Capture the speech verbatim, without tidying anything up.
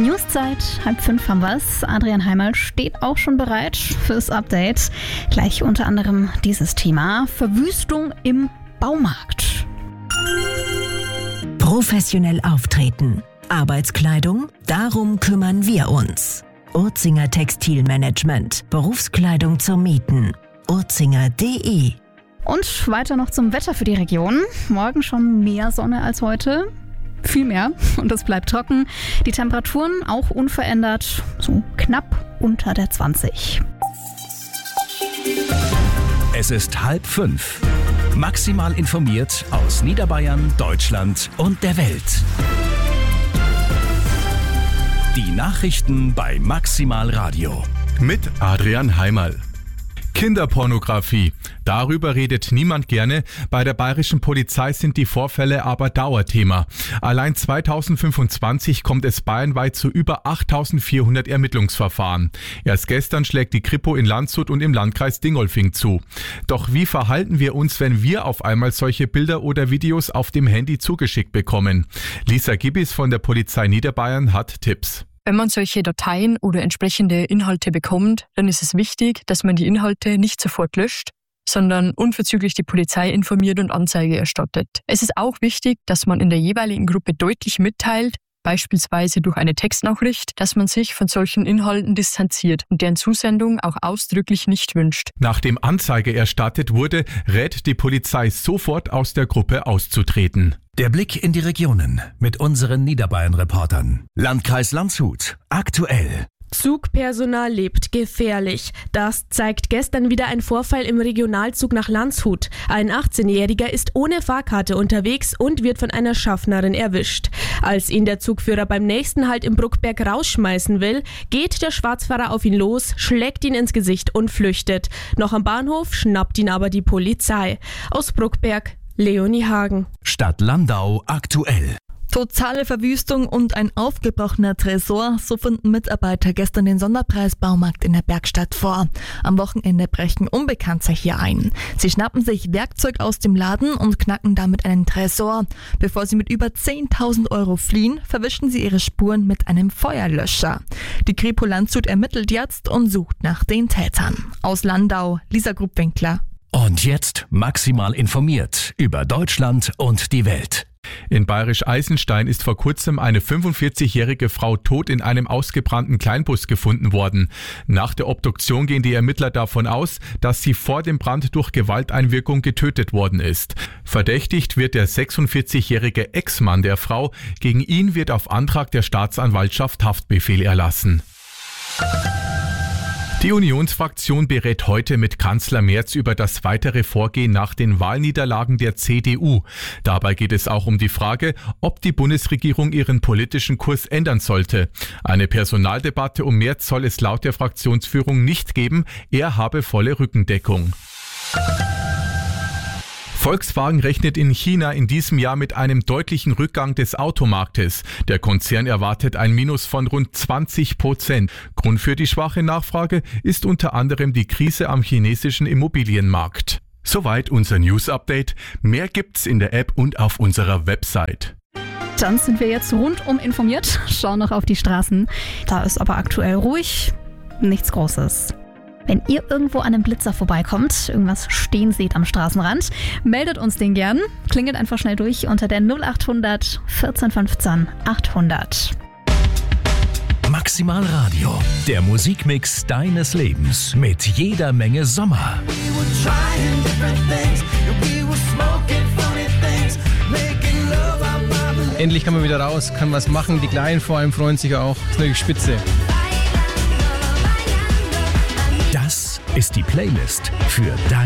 Newszeit, halb fünf haben wir's. Adrian Heimal steht auch schon bereit fürs Update. Gleich unter anderem dieses Thema: Verwüstung im Baumarkt. Professionell auftreten. Arbeitskleidung? Darum kümmern wir uns. Urzinger Textilmanagement. Berufskleidung zum Mieten. urzinger punkt de. Und weiter noch zum Wetter für die Region. Morgen schon mehr Sonne als heute. Viel mehr. Und es bleibt trocken. Die Temperaturen auch unverändert. So knapp unter der zwanzig. Es ist halb fünf. Maximal informiert aus Niederbayern, Deutschland und der Welt. Die Nachrichten bei Maximal Radio. Mit Adrian Heimal. Kinderpornografie. Darüber redet niemand gerne. Bei der bayerischen Polizei sind die Vorfälle aber Dauerthema. Allein zweitausendfünfundzwanzig kommt es bayernweit zu über achttausendvierhundert Ermittlungsverfahren. Erst gestern schlägt die Kripo in Landshut und im Landkreis Dingolfing zu. Doch wie verhalten wir uns, wenn wir auf einmal solche Bilder oder Videos auf dem Handy zugeschickt bekommen? Lisa Gibbis von der Polizei Niederbayern hat Tipps. Wenn man solche Dateien oder entsprechende Inhalte bekommt, dann ist es wichtig, dass man die Inhalte nicht sofort löscht, sondern unverzüglich die Polizei informiert und Anzeige erstattet. Es ist auch wichtig, dass man in der jeweiligen Gruppe deutlich mitteilt, beispielsweise durch eine Textnachricht, dass man sich von solchen Inhalten distanziert und deren Zusendung auch ausdrücklich nicht wünscht. Nachdem Anzeige erstattet wurde, rät die Polizei sofort aus der Gruppe auszutreten. Der Blick in die Regionen mit unseren Niederbayern-Reportern. Landkreis Landshut. Aktuell. Zugpersonal lebt gefährlich. Das zeigt gestern wieder ein Vorfall im Regionalzug nach Landshut. Ein achtzehnjähriger ist ohne Fahrkarte unterwegs und wird von einer Schaffnerin erwischt. Als ihn der Zugführer beim nächsten Halt im Bruckberg rausschmeißen will, geht der Schwarzfahrer auf ihn los, schlägt ihn ins Gesicht und flüchtet. Noch am Bahnhof schnappt ihn aber die Polizei. Aus Bruckberg, Leonie Hagen. Stadt Landau aktuell. Totale Verwüstung und ein aufgebrochener Tresor, so finden Mitarbeiter gestern den Sonderpreis-Baumarkt in der Bergstadt vor. Am Wochenende brechen Unbekannte hier ein. Sie schnappen sich Werkzeug aus dem Laden und knacken damit einen Tresor. Bevor sie mit über zehntausend Euro fliehen, verwischen sie ihre Spuren mit einem Feuerlöscher. Die Kripo Landshut ermittelt jetzt und sucht nach den Tätern. Aus Landau, Lisa Grubwinkler. Und jetzt maximal informiert über Deutschland und die Welt. In Bayerisch-Eisenstein ist vor kurzem eine fünfundvierzigjährige Frau tot in einem ausgebrannten Kleinbus gefunden worden. Nach der Obduktion gehen die Ermittler davon aus, dass sie vor dem Brand durch Gewalteinwirkung getötet worden ist. Verdächtigt wird der sechsundvierzigjährige Ex-Mann der Frau. Gegen ihn wird auf Antrag der Staatsanwaltschaft Haftbefehl erlassen. Die Unionsfraktion berät heute mit Kanzler Merz über das weitere Vorgehen nach den Wahlniederlagen der C D U. Dabei geht es auch um die Frage, ob die Bundesregierung ihren politischen Kurs ändern sollte. Eine Personaldebatte um Merz soll es laut der Fraktionsführung nicht geben. Er habe volle Rückendeckung. Volkswagen rechnet in China in diesem Jahr mit einem deutlichen Rückgang des Automarktes. Der Konzern erwartet ein Minus von rund zwanzig Prozent. Grund für die schwache Nachfrage ist unter anderem die Krise am chinesischen Immobilienmarkt. Soweit unser News-Update. Mehr gibt's in der App und auf unserer Website. Dann sind wir jetzt rundum informiert. Schauen noch auf die Straßen. Da ist aber aktuell ruhig. Nichts Großes. Wenn ihr irgendwo an einem Blitzer vorbeikommt, irgendwas stehen seht am Straßenrand, meldet uns den gern. Klingelt einfach schnell durch unter der null achthundert vierzehn fünfzehn achthundert. Maximal Radio, der Musikmix deines Lebens mit jeder Menge Sommer. Endlich kann man wieder raus, kann was machen. Die Kleinen vor allem freuen sich auch. Das ist natürlich spitze. Das ist die Playlist für dein